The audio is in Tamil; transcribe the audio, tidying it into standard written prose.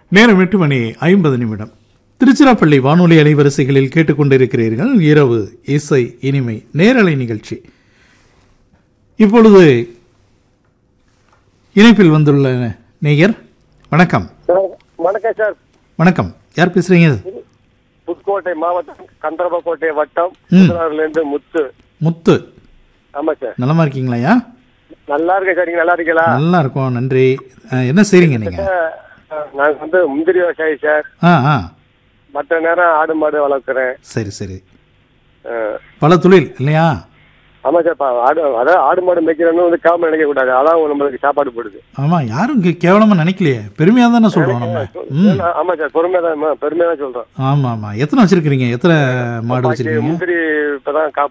நேரம் 8:50. திருச்சிராப்பள்ளி வானொலி அலைவரிசைகளில் கேட்டுக்கொண்டிருக்கிறீர்கள் இரவு இசை இனிமை நேரலை நிகழ்ச்சி. இப்பொழுது இணைப்பில் வந்துள்ள நேயர். வணக்கம். வணக்கம் சார். வணக்கம். யார் பேசுறீங்க? புதுக்கோட்டை மாவட்டம் கந்தரப்பக்கோட்டை வட்டம் முத்து. முத்து. ஆமா சார். நலமா இருக்கீங்களா? நல்லா இருக்கேன் சார். நீங்க நல்லா இருக்கீங்களா? நல்லா இருக்கும், நன்றி. என்ன செய்றீங்க நீங்க? நான் முந்திரி விவசாயி சார். மற்ற நேரம் ஆடு மாடு வளர்க்குறேன். சரி சரி. பல தொழில் இல்லையா? ஆமா சார். ஆடு மாடு மேய்க்கிறோன்னு கேவலமா நினைக்க கூடாது. அதான் நம்மளுக்கு சாப்பாடு போடுது. ஆமா, யாரும் கேவலமா நினைக்கலையே, பெருமையா தானே சொல்றோம் நம்ம. ஆமா சார், பெருமையா தான் சொல்றோம். ஆமா ஆமா. எத்தனை வச்சிருக்கீங்க? எத்தனை மாடு வச்சிருக்கீங்க? முந்திரி இப்பதான்